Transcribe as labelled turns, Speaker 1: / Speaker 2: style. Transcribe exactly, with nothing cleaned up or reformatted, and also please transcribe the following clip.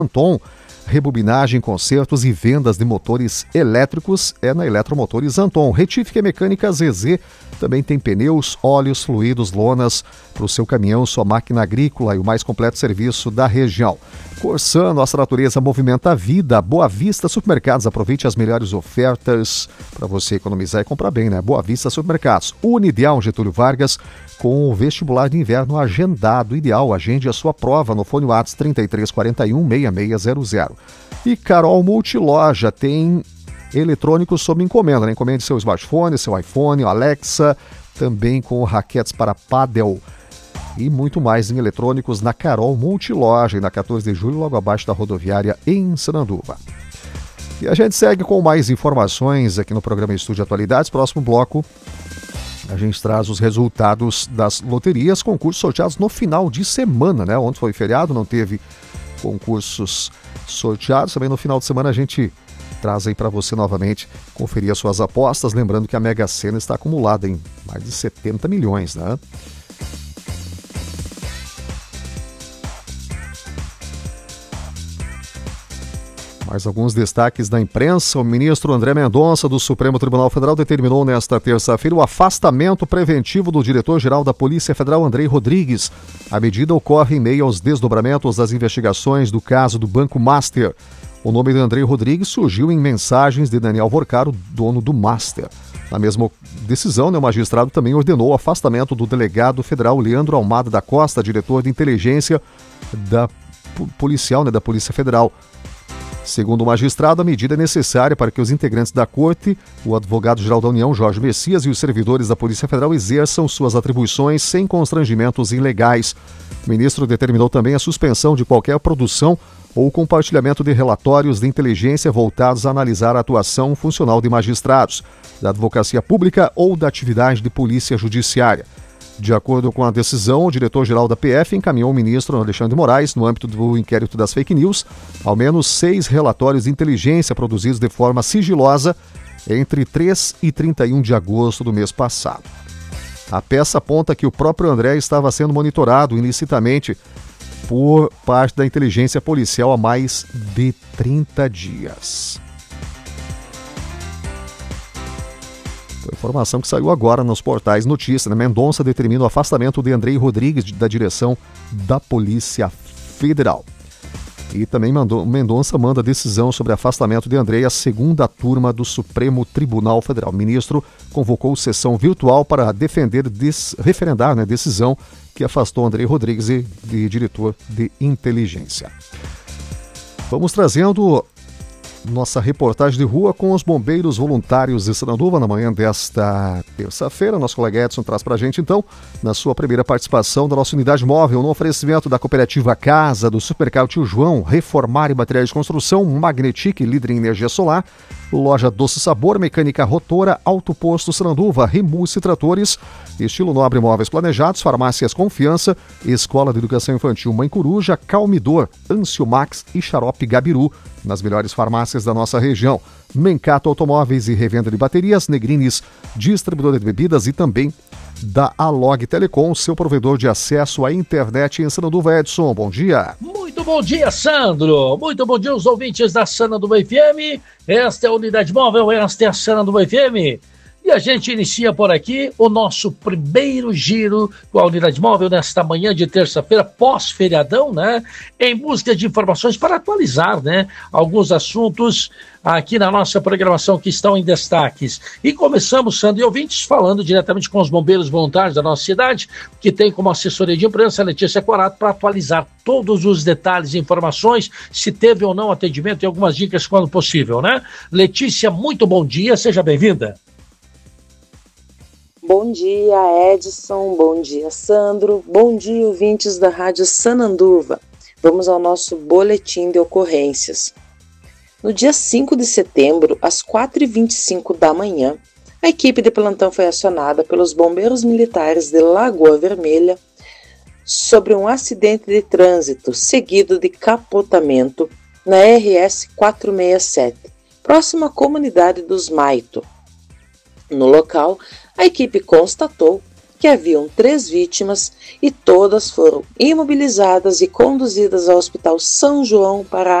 Speaker 1: Anton, rebobinagem, consertos e vendas de motores elétricos é na Eletromotores Anton. Retífica e Mecânica Z Z também tem pneus, óleos, fluidos, lonas para o seu caminhão, sua máquina agrícola e o mais completo serviço da região. Corsan, nossa natureza movimenta a vida. Boa Vista Supermercados, aproveite as melhores ofertas para você economizar e comprar bem, né? Boa Vista Supermercados. Unideal Getúlio Vargas, com o vestibular de inverno agendado. Ideal, agende a sua prova no fone WhatsApp trinta e três quarenta e um, sessenta e seis zero zero. E Carol Multiloja tem eletrônicos sob encomenda, né? Encomende seu smartphone, seu iPhone, Alexa, também com raquetes para pádel e muito mais em eletrônicos na Carol Multiloja, na quatorze de julho, logo abaixo da rodoviária em Sananduva. E a gente segue com mais informações aqui no programa Estúdio Atualidades. Próximo bloco, a gente traz os resultados das loterias, concursos sorteados no final de semana, né? Ontem foi feriado, não teve concursos sorteados. Também no final de semana a gente traz aí para você novamente conferir as suas apostas. Lembrando que a Mega Sena está acumulada em mais de setenta milhões, né? Mais alguns destaques da imprensa. O ministro André Mendonça, do Supremo Tribunal Federal, determinou nesta terça-feira o afastamento preventivo do diretor-geral da Polícia Federal, Andrei Rodrigues. A medida ocorre em meio aos desdobramentos das investigações do caso do Banco Master. O nome de Andrei Rodrigues surgiu em mensagens de Daniel Vorcaro, dono do Master. Na mesma decisão, né, o magistrado também ordenou o afastamento do delegado federal Leandro Almada da Costa, diretor de inteligência da policial, né, da Polícia Federal. Segundo o magistrado, a medida é necessária para que os integrantes da Corte, o advogado-geral da União, Jorge Messias, e os servidores da Polícia Federal exerçam suas atribuições sem constrangimentos ilegais. O ministro determinou também a suspensão de qualquer produção ou compartilhamento de relatórios de inteligência voltados a analisar a atuação funcional de magistrados, da advocacia pública ou da atividade de polícia judiciária. De acordo com a decisão, o diretor-geral da P F encaminhou ao ministro Alexandre de Moraes, no âmbito do inquérito das fake news, ao menos seis relatórios de inteligência produzidos de forma sigilosa entre três e trinta e um de agosto do mês passado. A peça aponta que o próprio André estava sendo monitorado ilicitamente por parte da inteligência policial há mais de trinta dias. Foi informação que saiu agora nos portais notícias, né? Mendonça determina o afastamento de Andrei Rodrigues da direção da Polícia Federal. E também mandou, Mendonça manda decisão sobre afastamento de Andrei à segunda turma do Supremo Tribunal Federal. O ministro convocou sessão virtual para defender, des, referendar, né, decisão que afastou Andrei Rodrigues de, de diretor de inteligência. Vamos trazendo nossa reportagem de rua com os bombeiros voluntários de Sananduva na manhã desta terça-feira. Nosso colega Edson traz para a gente, então, na sua primeira participação da nossa unidade móvel, no oferecimento da Cooperativa Casa, do Supermercado Tio João, Reformar e Materiais de Construção, Magnetic, líder em energia solar, Loja Doce Sabor, Mecânica Rotora, Auto Posto Sananduva, Remulse Tratores, Estilo Nobre Móveis Planejados, Farmácias Confiança, Escola de Educação Infantil Mãe Coruja, Calmidor, Anciomax e Xarope Gabiru, nas melhores farmácias da nossa região. Mencato Automóveis e Revenda de Baterias, Negrines, distribuidora de bebidas e também da Alog Telecom, seu provedor de acesso à internet em Sananduva. Edson, bom dia.
Speaker 2: Muito bom dia, Sandro. Muito bom dia aos ouvintes da Sananduva F M. Esta é a Unidade Móvel, esta é a Sananduva F M. E a gente inicia por aqui o nosso primeiro giro com a Unidade Móvel nesta manhã de terça-feira, pós-feriadão, né? Em busca de informações para atualizar, né? Alguns assuntos aqui na nossa programação que estão em destaques. E começamos, Sandro e ouvintes, falando diretamente com os bombeiros voluntários da nossa cidade, que tem como assessoria de imprensa a Letícia Corato para atualizar todos os detalhes e informações, se teve ou não atendimento e algumas dicas quando possível, né? Letícia, muito bom dia, seja bem-vinda.
Speaker 3: Bom dia, Edson, bom dia, Sandro, bom dia, ouvintes da Rádio Sananduva. Vamos ao nosso boletim de ocorrências. No dia cinco de setembro, às quatro e vinte e cinco da manhã, a equipe de plantão foi acionada pelos bombeiros militares de Lagoa Vermelha sobre um acidente de trânsito seguido de capotamento na R S quatrocentos e sessenta e sete, próxima à comunidade dos Maito. No local, a equipe constatou que haviam três vítimas e todas foram imobilizadas e conduzidas ao Hospital São João para